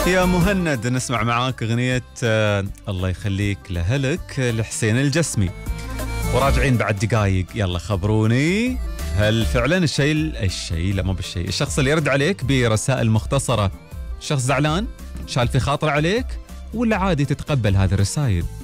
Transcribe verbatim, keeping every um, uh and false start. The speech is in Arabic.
يا مهند نسمع معاك أغنية آه الله يخليك لهلك لحسين الجسمي، وراجعين بعد دقايق. يلا خبروني، هل فعلا الشيء الشيء لا مو بالشيء الشخص اللي يرد عليك برسائل مختصرة شخص زعلان شال في خاطر عليك، ولا عادي تتقبل هذه الرسائل؟